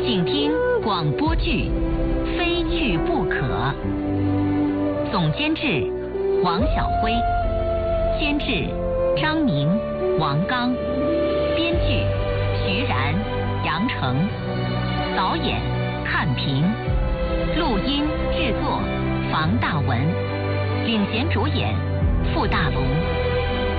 请听广播剧《非去不可》，总监制王晓辉，监制张明、王刚，编剧徐然、杨成，导演看平，录音制作房大文，领衔主演傅大龙。